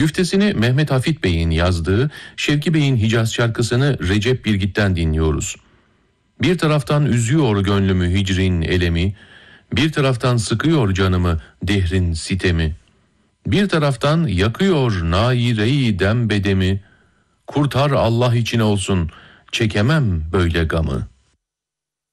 Güftesini Mehmet Hafit Bey'in yazdığı Şevki Bey'in Hicaz şarkısını Recep Birgit'ten dinliyoruz. Bir taraftan üzüyor gönlümü hicrin elemi, bir taraftan sıkıyor canımı dehrin sitemi, bir taraftan yakıyor naireyi dem bedemi, kurtar Allah için olsun çekemem böyle gamı.